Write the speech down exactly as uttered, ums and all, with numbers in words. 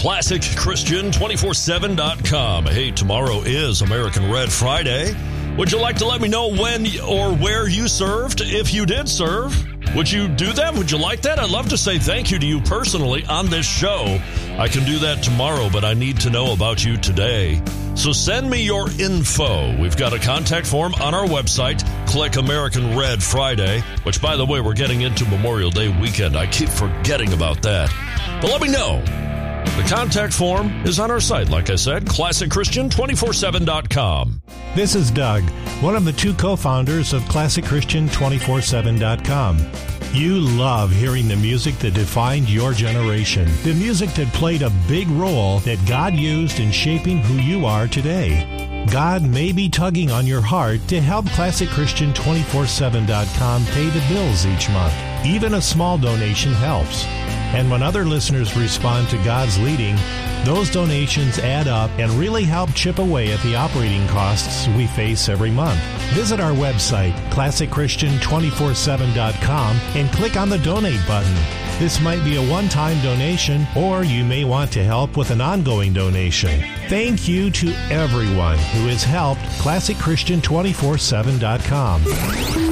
classic christian two four seven dot com. Hey, tomorrow is American Red Friday. Would you like to let me know when or where you served, if you did serve? Would you do that? Would you like that? I'd love to say thank you to you personally on this show. I can do that tomorrow, but I need to know about you today. So send me your info. We've got a contact form on our website. Click American Red Friday, which, by the way, we're getting into Memorial Day weekend. I keep forgetting about that. But let me know. The contact form is on our site, like I said, classic christian two four seven dot com. This is Doug, one of the two co-founders of classic christian two four seven dot com. You love hearing the music that defined your generation, the music that played a big role that God used in shaping who you are today. God may be tugging on your heart to help classic christian two four seven dot com pay the bills each month. Even a small donation helps. And when other listeners respond to God's leading, those donations add up and really help chip away at the operating costs we face every month. Visit our website, classic christian two four seven dot com, and click on the donate button. This might be a one-time donation, or you may want to help with an ongoing donation. Thank you to everyone who has helped classic christian two four seven dot com.